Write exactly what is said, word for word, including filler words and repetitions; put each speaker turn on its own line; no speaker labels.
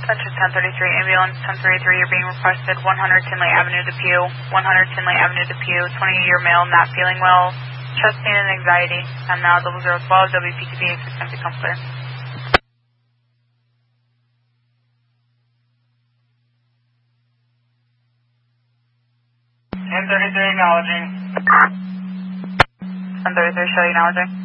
Central ten thirty-three, ambulance ten thirty-three, you're being requested one hundred Tinley Avenue, Depew, one hundred Tinley Avenue, Depew, twenty-year male, not feeling well, chest pain and anxiety. I'm now double zero twelve, W P T B, expect to come clear.
ten thirty-three acknowledging.
ten thirty-three, show you acknowledging.